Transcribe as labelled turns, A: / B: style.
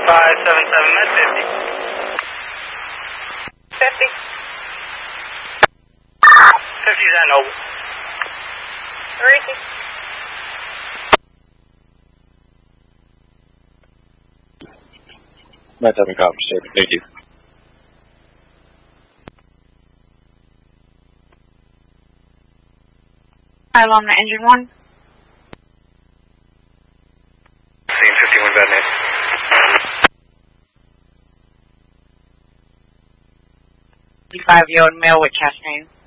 A: 577 med 50.
B: 50.
A: 50's at Noble.
B: Ricky.
C: Med 7 copy, sir. Thank you.
D: Along the engine 1.
C: Scene 51 bad name.
D: The 5-year-old male with chest pain.